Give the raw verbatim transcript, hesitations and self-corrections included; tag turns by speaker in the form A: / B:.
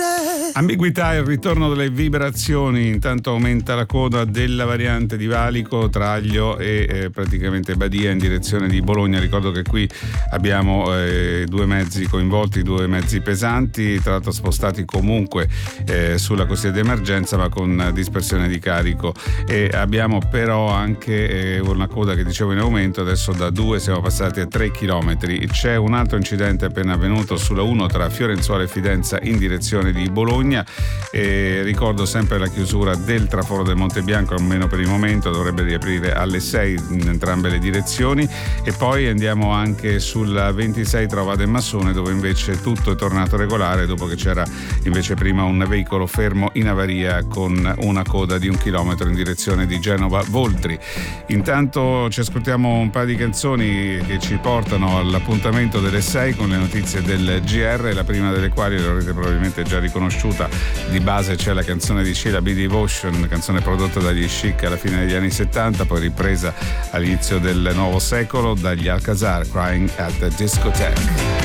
A: Ambiguità, il ritorno delle vibrazioni. Intanto aumenta la coda della variante di Valico, Traglio e eh, praticamente Badia in direzione di Bologna. Ricordo che qui abbiamo eh, due mezzi coinvolti, due mezzi pesanti, tra l'altro spostati comunque eh, sulla corsia di emergenza ma con dispersione di carico, e abbiamo però anche eh, una coda che dicevo in aumento. Adesso da due siamo passati a tre chilometri. C'è un altro incidente appena avvenuto sulla uno tra Fiorenzuola e Fidenza in direzione di Bologna. E ricordo sempre la chiusura del traforo del Monte Bianco, almeno per il momento, dovrebbe riaprire alle sei in entrambe le direzioni. E poi andiamo anche sulla ventisei tra Vado e Massone, dove invece tutto è tornato regolare dopo che c'era invece prima un veicolo fermo in avaria con una coda di un chilometro in direzione di Genova Voltri. Intanto ci ascoltiamo un paio di canzoni che ci portano all'appuntamento delle sei con le notizie del G R, la prima delle quali l'avrete probabilmente già riconosciuta. Di base c'è la canzone di Sheila B. Devotion, canzone prodotta dagli Chic alla fine degli anni settanta, poi ripresa all'inizio del nuovo secolo dagli Alcazar, Crying at the Discotheque.